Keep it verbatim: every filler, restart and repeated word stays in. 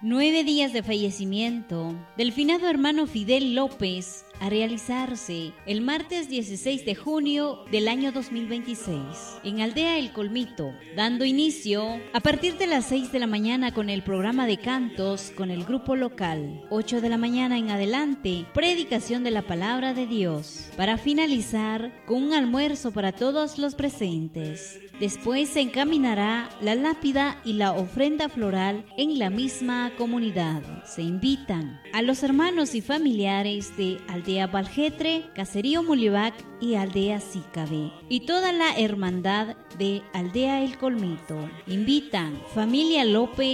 Nueve días de fallecimiento del finado hermano Fidel López a realizarse el martes dieciséis de junio del año dos mil veintiséis en Aldea El Colmito, dando inicio a partir de las seis de la mañana con el programa de cantos con el grupo local. ocho de la mañana en adelante, predicación de la palabra de Dios, para finalizar con un almuerzo para todos los presentes. Después se encaminará la lápida y la ofrenda floral en la misma comunidad. Se invitan a los hermanos y familiares de Aldea Valjetre, Caserío Mulivac y Aldea Sícabe, y toda la hermandad de Aldea El Colmito. Invitan familia López